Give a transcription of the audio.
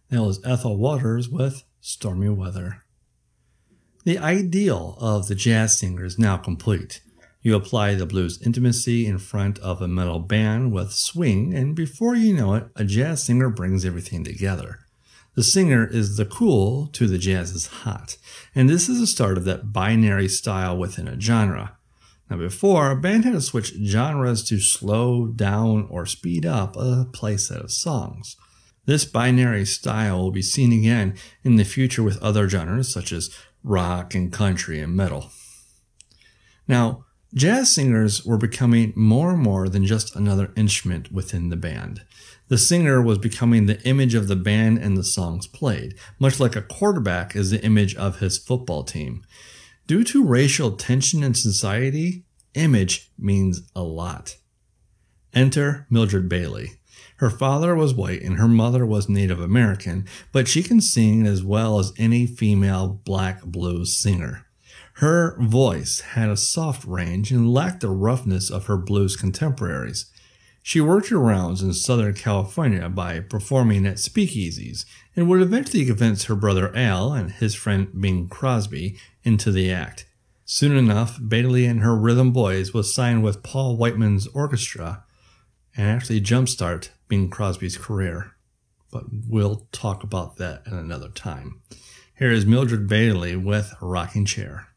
That was Ethel Waters with Stormy Weather. The ideal of the jazz singer is now complete. You apply the blues intimacy in front of a metal band with swing, and before you know it, a jazz singer brings everything together. The singer is the cool to the jazz's hot, and this is the start of that binary style within a genre. Now before, a band had to switch genres to slow down or speed up a playset of songs. This binary style will be seen again in the future with other genres such as rock and country and metal. Now, jazz singers were becoming more and more than just another instrument within the band. The singer was becoming the image of the band and the songs played, much like a quarterback is the image of his football team. Due to racial tension in society, image means a lot. Enter Mildred Bailey. Her father was white and her mother was Native American, but she can sing as well as any female black blues singer. Her voice had a soft range and lacked the roughness of her blues contemporaries. She worked her rounds in Southern California by performing at speakeasies and would eventually convince her brother Al and his friend Bing Crosby into the act. Soon enough, Bailey and her Rhythm Boys was signed with Paul Whiteman's orchestra and actually jumpstart Bing Crosby's career. But we'll talk about that at another time. Here is Mildred Bailey with Rocking Chair.